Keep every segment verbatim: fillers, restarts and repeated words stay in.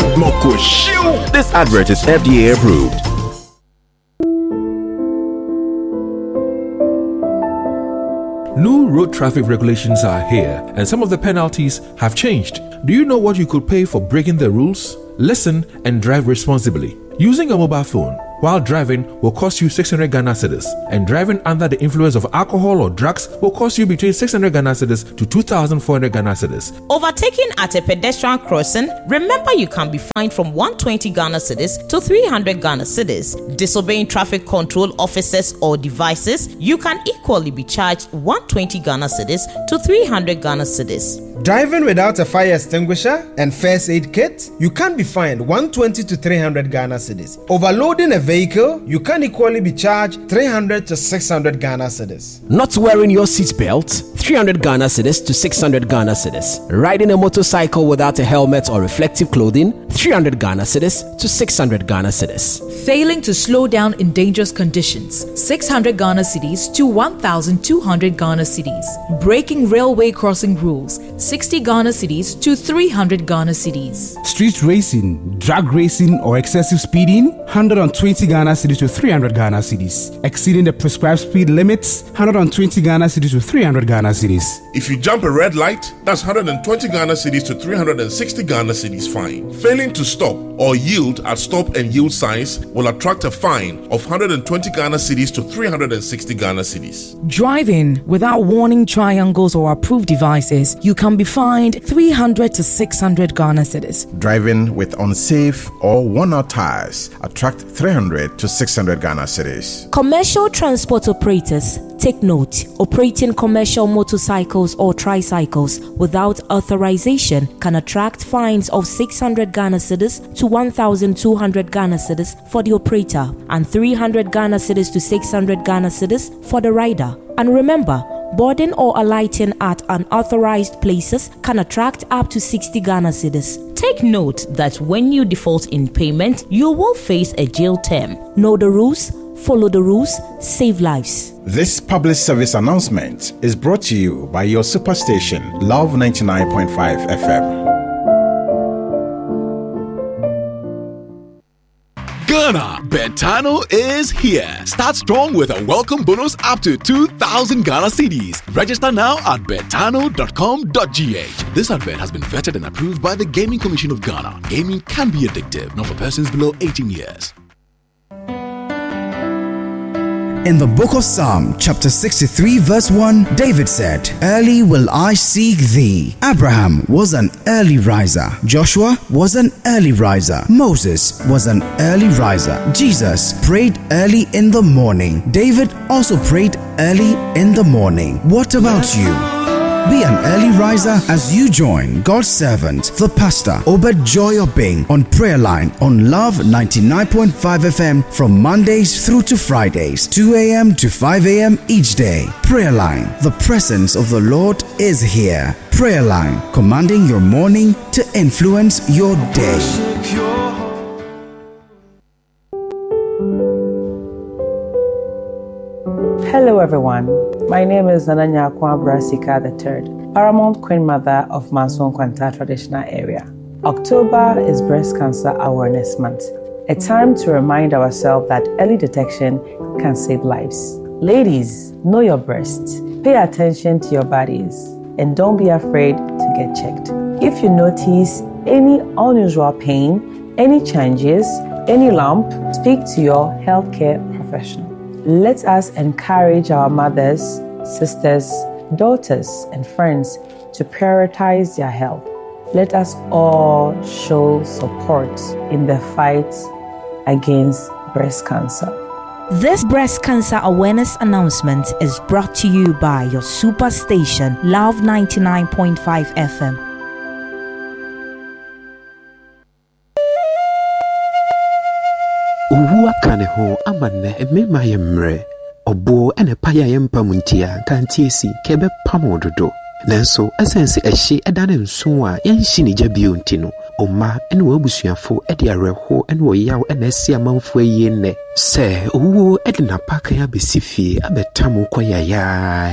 Moko shoo! This advert is F D A approved. New road traffic regulations are here, and some of the penalties have changed. Do you know what you could pay for breaking the rules? Listen and drive responsibly. Using a mobile phone while driving will cost you six hundred Ghana cedis, and driving under the influence of alcohol or drugs will cost you between six hundred Ghana cedis to two thousand four hundred Ghana cedis. Overtaking at a pedestrian crossing, remember you can be fined from one hundred twenty Ghana cedis to three hundred Ghana cedis. Disobeying traffic control officers or devices, you can equally be charged one hundred twenty Ghana cedis to three hundred Ghana cedis. Driving without a fire extinguisher and first aid kit, you can be fined one hundred twenty to three hundred Ghana cedis. Overloading a vehicle, you can equally be charged three hundred to six hundred Ghana cedis. Not wearing your seatbelt, three hundred Ghana cedis to six hundred Ghana cedis. Riding a motorcycle without a helmet or reflective clothing, three hundred Ghana cedis to six hundred Ghana cedis. Failing to slow down in dangerous conditions, six hundred Ghana cedis to one thousand two hundred Ghana cedis. Breaking railway crossing rules, sixty Ghana cedis to three hundred Ghana cedis. Street racing, drag racing or excessive speeding, one hundred twenty Ghana cedis to three hundred Ghana cedis. Exceeding the prescribed speed limits, one hundred twenty Ghana cedis to three hundred Ghana cedis. If you jump a red light, that's one hundred twenty Ghana cedis to three hundred sixty Ghana cedis fine. Failing to stop or yield at stop and yield signs will attract a fine of one hundred twenty Ghana cedis to three hundred sixty Ghana cedis. Driving without warning triangles or approved devices, you can be fined three hundred to six hundred Ghana cedis. Driving with unsafe or worn-out tires attract three hundred to six hundred Ghana cedis. Commercial transport operators, take note. Operating commercial motorcycles or tricycles without authorization can attract fines of six hundred Ghana cedis to one thousand two hundred Ghana cedis for the operator and three hundred Ghana cedis to six hundred Ghana cedis for the rider. And remember, boarding or alighting at unauthorized places can attract up to sixty Ghana cedis. Take note that when you default in payment, you will face a jail term. Know the rules, follow the rules, save lives. This public service announcement is brought to you by your superstation, Love ninety-nine point five F M. Ghana, Betano is here. Start strong with a welcome bonus up to two thousand Ghana cedis. Register now at betano dot com dot g h. This advert has been vetted and approved by the Gaming Commission of Ghana. Gaming can be addictive, not for persons below eighteen years. In the book of Psalm, chapter sixty-three, verse one, David said, "Early will I seek thee." Abraham was an early riser. Joshua was an early riser. Moses was an early riser. Jesus prayed early in the morning. David also prayed early in the morning. What about you? Be an early riser as you join God's servant, the pastor, Obed Joy Obeng, on Prayer Line on Love ninety-nine point five F M from Mondays through to Fridays, two a.m. to five a.m. each day. Prayer Line, the presence of the Lord is here. Prayer Line, commanding your morning to influence your day. Hello everyone, my name is Nananya Kwabra Sika the third, Paramount Queen Mother of Manson Kwanta Traditional Area. October is Breast Cancer Awareness Month, a time to remind ourselves that early detection can save lives. Ladies, know your breasts, pay attention to your bodies, and don't be afraid to get checked. If you notice any unusual pain, any changes, any lump, speak to your healthcare professional. Let us encourage our mothers, sisters, daughters, and friends to prioritize their health. Let us all show support in the fight against breast cancer. This breast cancer awareness announcement is brought to you by your superstation, Love ninety-nine point five F M. Uwa kane ho amane emema yemre obo ene paya yempa muntia kantiesi kebe pamododo nanso esense ehye edane nso a yenhyi ne jabio ntino oma ene wabusuafo ede areho ene oyaw ene esi amanfo ayenne se owo ede napaka ya besifie abetamu kwayaya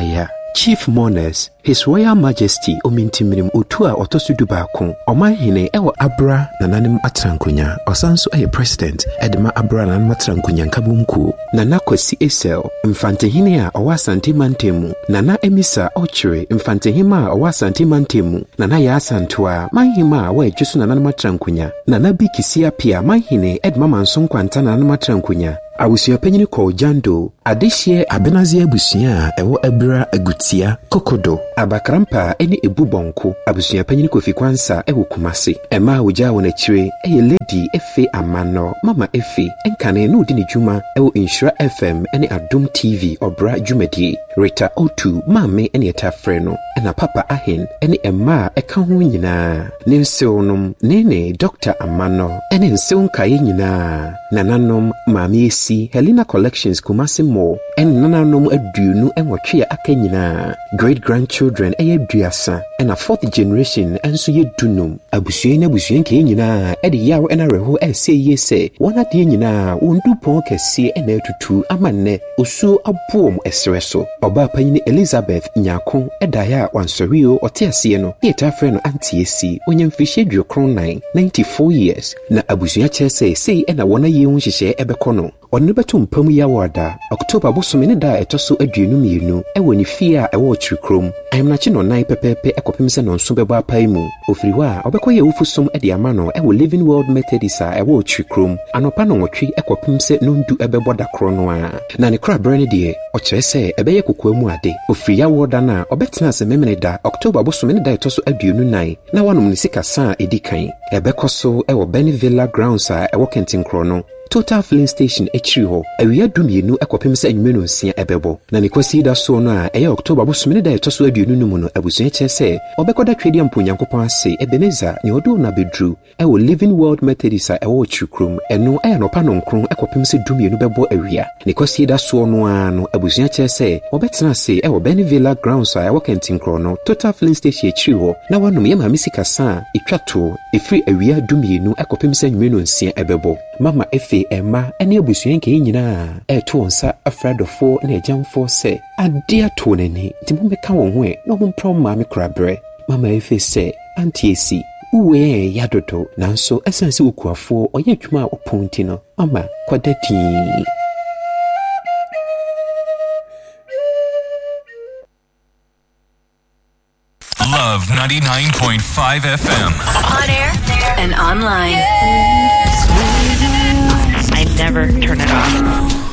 Chief Mourners, His Royal Majesty Omintiminim Utua Otosudu Baako, Omahine Ewo Abra Nananim Atrankunya, Osanso a President, Edma Abra Nan Matrankunya Kabumku, Nana Kwesi Esel, Mfantehine Owasanti Mantemu, Nana Emisa Ochre, Mfantehima Owasanti Mantemu, Nana Yasantua, Mahima we Jusu Nanan Matrankunya, Nana Bikisia Pia, Mahine Edma Manson Quantana Matrankunya. Awusia penyini kwa Jando, adeshie abenazia abusia ewo ebra agutia kokodo abakrampa eni ebubonko abusia penyini Kofi Kwansa ewo Kumasi ema uja wona chire eye lady efe amano mama efe enkane no di ne dwuma ewo Insura F M eni Adum T V obra dwumadi Rita Otu mame eni etafre no ena papa ahen eni ema eka ho nyina ne nsewnom nene Doctor Amano eni nsew nkaye nyina nananom mame Helena Collections Kumasi Mo and nananom aduonu enwotwe aka nyina great grandchildren eye duasa and a fourth generation enso ye dunum abusue na abusue nke nyina e de yawo ena reho e se ye se wona de nyina wondu pon kese ena atutu amanne osu abuom esreso oba panyine Elizabeth Nyako edaya wansorio otiase no yeta frɛ no antiesi onyemfihye duokron nine ninety-four years na abusue chese sei ena wona ye hu hyehyɛ ebekono Onu betu mpamu ya wada October bosome ne da etoso aduonu mienu ewo ni fie a ewo chirikrom ayemnachi no nine pepepe ekopemse no nso bebo apai mu ofiriwa obekoye ufusom e de amano ewo Living World Methodist a ewo chirikrom anopa no nwotwe ekopemse no ndu ebebo da kro no a na ne kra brane de o kire se ebeye kokoamu ade ofiri ya woda na obetena se memene da October bosome ne da etoso aduonu nine na wanom ne sika sa edikan ebekoso ewo Benvilla Grounds a ewo Kentin kro no Total Filling Station echiri ho awia dumienu ekopemse anwumenu nsia ebebo na ne kwasi da so no a eye October bosome da etoso aduonu no mu no abusua chese obekoda twedi amponyankopon ase Ebeneza ne odo na bedru ewo Living World Methodist a ewo chikrum eno eye no pa no nkron ekopemse dumienu bebo awia ne kwasi da so no a no abusua chese obetena ase ewo Benvilla Grounds a ewo Kentin kro no Total Filling Station echiri ho na wanum ye ma misika sa etwato efri awia dumienu ekopemse anwumenu nsia ebebo mama efe Emma ene abusua nke nyina eto nsa afradofo na ejamfo se ade ato nani timu meka won ho e no mpro ma me krabre mama efe se antiesi uwe yadodo nanso esense ukuafo oye adwuma oponti no mama kwadati Love ninety-nine point five F M on air and online. I never turn it off.